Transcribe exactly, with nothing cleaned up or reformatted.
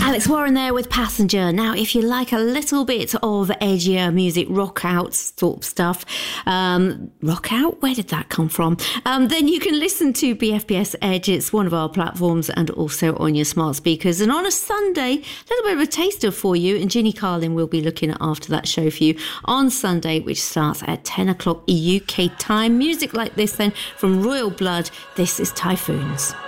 Alex Warren there with Passenger. Now, if you like a little bit of edgier music, rock out sort of stuff, um, rock out? Where did that come from? Um, then you can listen to B F B S Edge. It's one of our platforms and also on your smart speakers. And on a Sunday, a little bit of a taster for you. And Ginny Carlin will be looking after that show for you on Sunday, which starts at ten o'clock U K time. Music like this then from Royal Blood. This is Typhoons.